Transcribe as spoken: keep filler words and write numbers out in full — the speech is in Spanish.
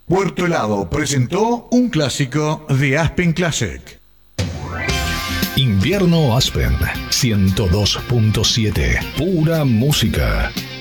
Puerto Helado presentó un clásico de Aspen Classic. Invierno Aspen ciento dos punto siete. Pura música.